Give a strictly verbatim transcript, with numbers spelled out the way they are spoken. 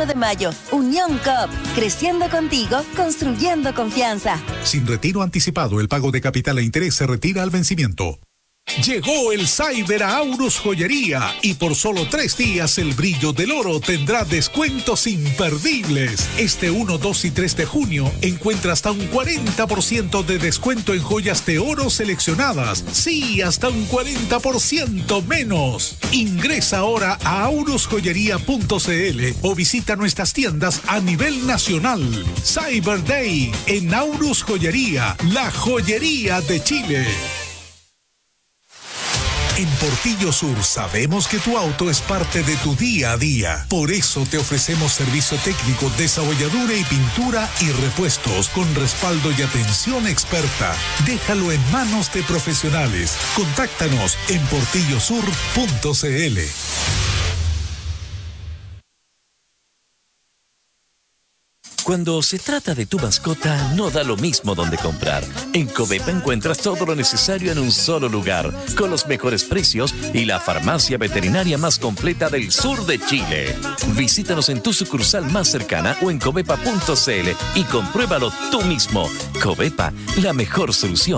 veintiuno de mayo. Unión Coop. Creciendo contigo, construyendo confianza. Sin retiro anticipado, el pago de capital e interés se retira al vencimiento. Llegó el Cyber a Aurus Joyería y por solo tres días el brillo del oro tendrá descuentos imperdibles. Este uno, dos y tres de junio encuentra hasta un cuarenta por ciento de descuento en joyas de oro seleccionadas. Sí, hasta un cuarenta por ciento menos. Ingresa ahora a aurus joyería punto c l o visita nuestras tiendas a nivel nacional. Cyber Day en Aurus Joyería, la joyería de Chile. En Portillo Sur sabemos que tu auto es parte de tu día a día. Por eso te ofrecemos servicio técnico, desabolladura y pintura y repuestos con respaldo y atención experta. Déjalo en manos de profesionales. Contáctanos en portillo sur punto c l. Cuando se trata de tu mascota, no da lo mismo donde comprar. En Covepa encuentras todo lo necesario en un solo lugar, con los mejores precios y la farmacia veterinaria más completa del sur de Chile. Visítanos en tu sucursal más cercana o en covepa punto c l y compruébalo tú mismo. Covepa, la mejor solución